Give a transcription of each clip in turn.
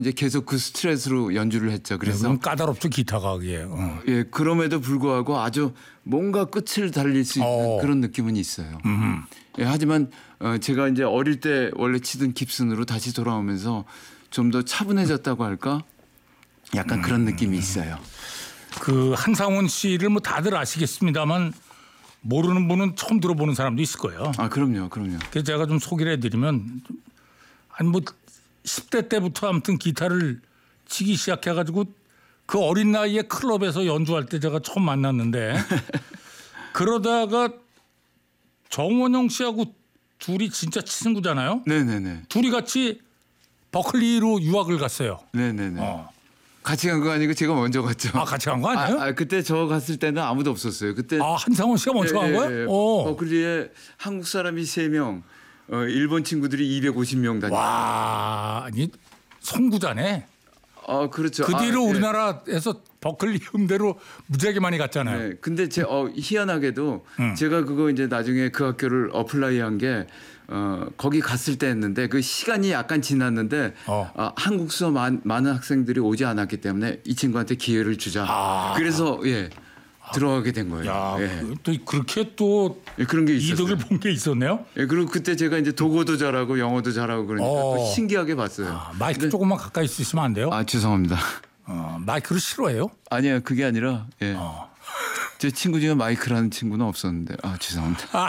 이제 계속 그 스트레스로 연주를 했죠. 그래서 까다롭죠 기타가 그게. 예, 그럼에도 불구하고 아주 뭔가 끝을 달릴 수 있는 그런 느낌은 있어요. 예, 하지만 제가 이제 어릴 때 원래 치던 깁슨으로 다시 돌아오면서 좀 더 차분해졌다고 할까? 약간 그런 느낌이 있어요. 그 한상원 씨를 뭐 다들 아시겠습니다만 모르는 분은 처음 들어보는 사람도 있을 거예요. 아, 그럼요. 그래서 제가 좀 소개를 해드리면 한 뭐 10대 때부터 아무튼 기타를 치기 시작해가지고 그 어린 나이에 클럽에서 연주할 때 제가 처음 만났는데 그러다가 정원영 씨하고 둘이 진짜 친구잖아요. 네네네. 둘이 같이 버클리로 유학을 갔어요. 네네네. 같이 간 거 아니고 제가 먼저 갔죠. 아 같이 간 거 아니에요? 그때 저 갔을 때는 아무도 없었어요. 그때 한상원 씨가 먼저 간 거예요? 버클리에 한국 사람이 3명, 일본 친구들이 250명 다녔어요. 와, 아니 선구자네. 그렇죠. 그 뒤로 우리나라에서 버클리 음대로 무지하게 많이 갔잖아요. 네. 근데 희한하게도 제가 그거 이제 나중에 그 학교를 어플라이한 게 거기 갔을 때 했는데 그 시간이 약간 지났는데 한국 수업 많은 학생들이 오지 않았기 때문에 이 친구한테 기회를 주자. 그래서 들어가게 된 거예요. 야, 또 그렇게 또 그런 게 있었어요. 이득을 본 게 있었네요. 예, 그리고 그때 제가 이제 독어도 잘하고 영어도 잘하고 그러니까 또 신기하게 봤어요. 마이크 조금만 가까이 쓰시면 안 돼요? 죄송합니다. 마이크를 싫어해요? 아니요, 그게 아니라 제 친구 중에 마이크라는 친구는 없었는데 죄송합니다.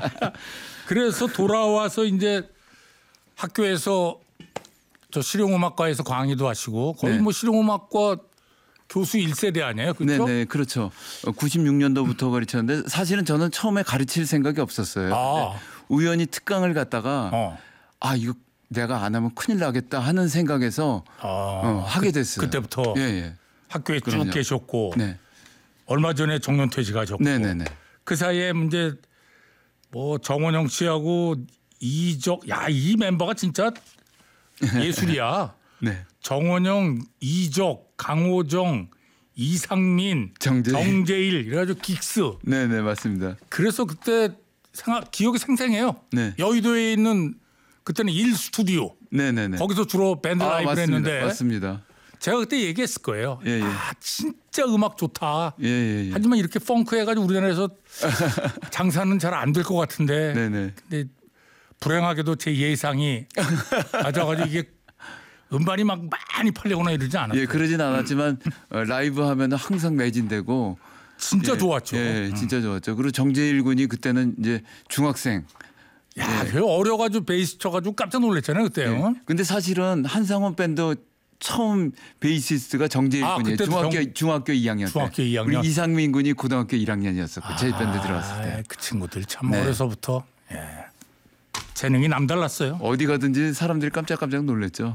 그래서 돌아와서 이제 학교에서 저 실용음악과에서 강의도 하시고 거의 뭐 실용음악과 교수 1세대 아니에요? 그렇죠? 네, 그렇죠. 96년도부터 가르쳤는데 사실은 저는 처음에 가르칠 생각이 없었어요. 우연히 특강을 갔다가 이거 내가 안 하면 큰일 나겠다 하는 생각에서 하게 됐어요. 그때부터 학교에 그럼요. 쭉 계셨고 네. 얼마 전에 정년퇴직하셨고 네네네. 그 사이에 이제 뭐 정원영 씨하고 이적 이 멤버가 진짜 예술이야. 네. 정원영, 이적, 강호정, 이상민, 정재일 이래가지고 긱스. 네네 맞습니다. 그래서 그때 기억이 생생해요. 네. 여의도에 있는 그때는 1스튜디오. 네네네. 거기서 주로 밴드 라이브를 했는데. 맞습니다. 제가 그때 얘기했을 거예요. 예. 진짜 음악 좋다. 예. 하지만 이렇게 펑크해가지고 우리나라에서 장사는 잘 안 될 것 같은데. 네네. 근데 불행하게도 제 예상이 맞아가지고 이게 음반이 막 많이 팔리거나 이러지 않았어요. 예, 그러진 않았지만 라이브 하면은 항상 매진되고. 진짜 좋았죠. 예, 진짜 좋았죠. 그리고 정재일 군이 그때는 이제 중학생. 어려가지고 베이스 쳐가지고 깜짝 놀랐잖아요 그때요. 근데 사실은 한상원 밴드 처음 베이시스트가 정재일 군이에요. 중학교 2학년 중학교 때. 2학년. 우리 이상민 군이 고등학교 1학년이었었고 제 밴드 들어왔을 때. 그 친구들 참 어려서부터 재능이 남달랐어요. 어디 가든지 사람들이 깜짝깜짝 놀랐죠.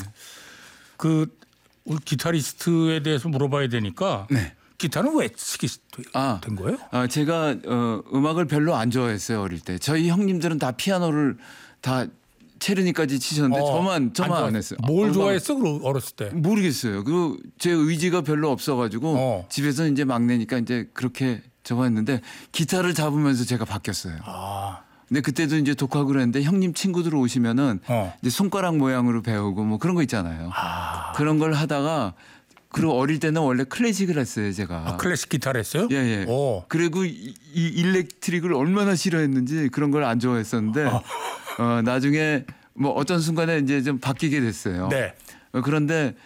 그 우리 기타리스트에 대해서 물어봐야 되니까 기타는 왜 치게 된 거예요? 제가 음악을 별로 안 좋아했어요 어릴 때. 저희 형님들은 다 피아노를 다 체르니까지 치셨는데 저만 안 했어요. 뭘 좋아했어 어렸을 때? 모르겠어요. 그 제 의지가 별로 없어가지고 집에서 이제 막내니까 이제 그렇게 저거 했는데 기타를 잡으면서 제가 바뀌었어요. 근데 그때도 이제 독학을 했는데 형님 친구들 오시면은 이제 손가락 모양으로 배우고 뭐 그런 거 있잖아요. 그런 걸 하다가 그리고 어릴 때는 원래 클래식을 했어요 제가. 클래식 기타를 했어요? 예. 그리고 이 일렉트릭을 얼마나 싫어했는지 그런 걸 안 좋아했었는데 나중에 뭐 어떤 순간에 이제 좀 바뀌게 됐어요. 네. 그런데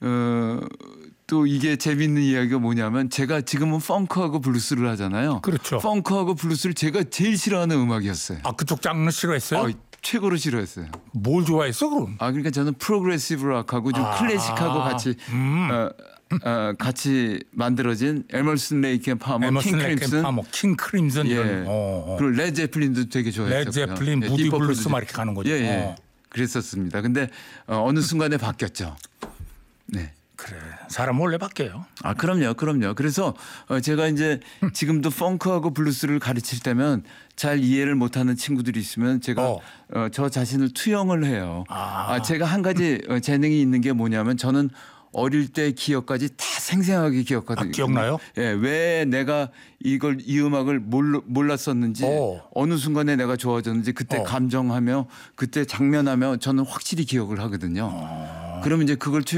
또 이게 재밌는 이야기가 뭐냐면 제가 지금은 펑크하고 블루스를 하잖아요. 그렇죠. 펑크하고 블루스를 제가 제일 싫어하는 음악이었어요. 그쪽 장르 싫어했어요? 최고로 싫어했어요. 뭘 좋아했어 그럼? 그러니까 저는 프로그레시브 락하고 좀 클래식하고 같이 만들어진 에머슨 레이크 앤 파머, 킹 크림슨. 그리고 레드 제플린도 되게 좋아했어요. 레드 제플린, 무디 블루스 막 이렇게 가는 거죠. 그랬었습니다. 근데 어느 순간에 바뀌었죠. 네. 그래. 사람 원래 바뀌어요. 그럼요. 그래서 제가 이제 지금도 펑크하고 블루스를 가르칠 때면 잘 이해를 못하는 친구들이 있으면 제가 저 자신을 투영을 해요. 제가 한 가지 재능이 있는 게 뭐냐면 저는 어릴 때 기억까지 다 생생하게 기억하거든요. 기억나요? 왜 내가 이 음악을 몰랐었는지 어느 순간에 내가 좋아졌는지 그때 감정하며 그때 장면하며 저는 확실히 기억을 하거든요. 그러면 이제 그걸